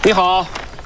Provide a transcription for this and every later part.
你好，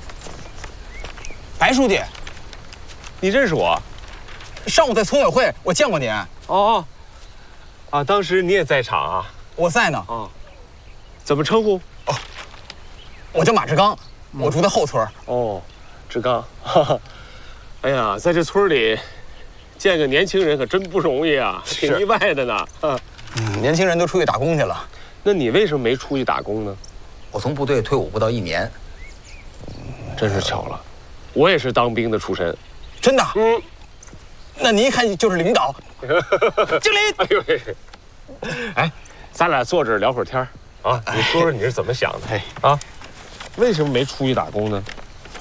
白书记， 你认识我？ 上午在村委会我见过您。 哦，啊，当时你也在场啊？ 我在呢。 哦，怎么称呼？ 哦，我叫马志刚，我住在后村。 哦，志刚，哈哈，哎呀，在这村里见个年轻人可真不容易啊，挺意外的呢。 年轻人都出去打工去了。 那你为什么没出去打工呢？ 我从部队退伍不到1年。 真是巧了，我也是当兵的出身。 真的？嗯。那您一看就是领导。经理。 哎呦喂！哎，咱俩坐这儿聊会儿天啊。你说说你是怎么想的？ 哎啊，为什么没出去打工呢？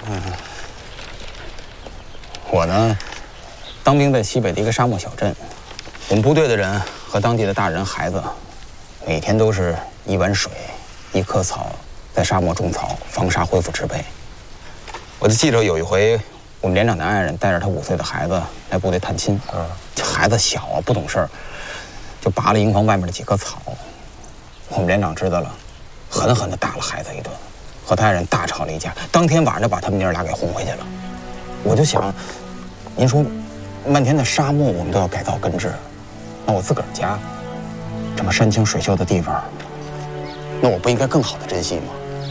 我呢，当兵在西北的一个沙漠小镇，我们部队的人和当地的大人孩子，每天都是1碗水、1棵草，在沙漠种草，防沙恢复植被。我就记着有一回，我们连长的爱人带着他5岁的孩子来部队探亲，这孩子小啊，不懂事儿，就拔了营房外面的几棵草。我们连长知道了，狠狠地打了孩子一顿，和他爱人大吵了一架。当天晚上就把他们娘俩给轰回去了。我就想，您说，漫天的沙漠我们都要改造根治，那我自个儿家，这么山清水秀的地方，那我不应该更好的珍惜吗？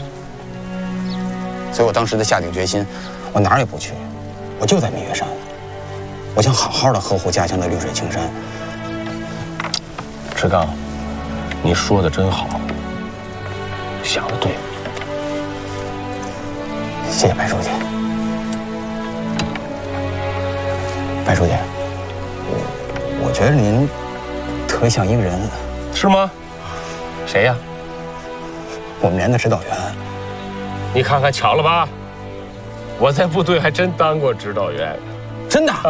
所以我当时就下定决心，我哪儿也不去，我就在蜜月山，我想好好的呵护家乡的绿水青山。 志刚，你说的真好，想的对。 谢谢白书记。白书记，我觉得您特别像一个人。 是吗？谁呀？ 我们连的指导员。 你看看，巧了吧？我在部队还真当过指导员。 真的？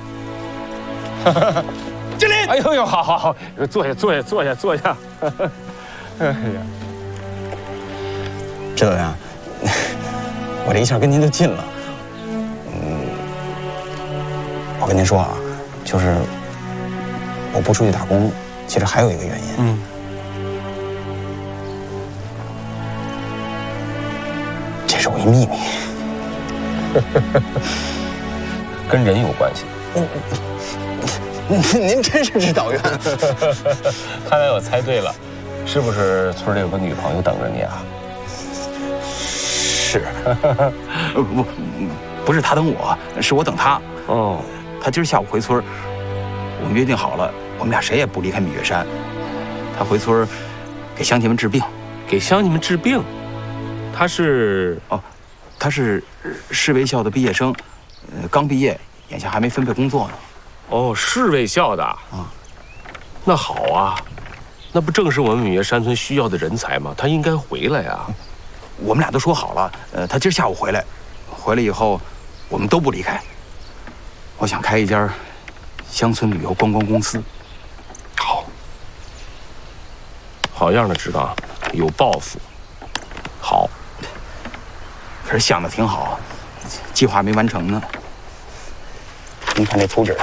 经理， 哎呦呦，好好好，坐下坐下坐下坐下。哎呀， 指导员，我这一下跟您就近了。我跟您说啊，就是我不出去打工，其实还有一个原因。这是我一秘密。 跟人有关系。 您真是指导员。 看来我猜对了，是不是村里有个女朋友等着你啊？ 是。不是他等我，是我等他。 哦。 他今儿下午回村，我们约定好了，我们俩谁也不离开蜜月山。他回村给乡亲们治病。 给乡亲们治病？他是？ 哦，他是市卫校的毕业生，刚毕业，眼下还没分配工作呢。 哦，市卫校的啊。那好啊，那不正是我们蜜月山村需要的人才吗？他应该回来呀。 我们俩都说好了，他今儿下午回来，回来以后，我们都不离开。我想开一家乡村旅游观光公司。 好，好样的，志刚，有抱负。好， 可是想的挺好，计划没完成呢。您看这图纸，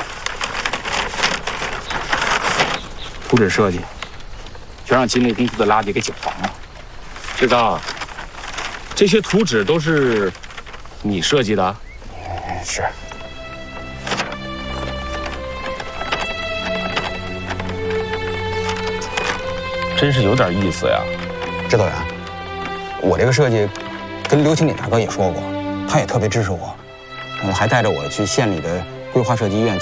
图纸设计全让金类公司的垃圾给搅黄了。 志刚，这些图纸都是你设计的？ 是。 真是有点意思呀。 指导员，我这个设计跟刘清锦大哥也说过，他也特别支持我，还带着我去县里的规划设计医院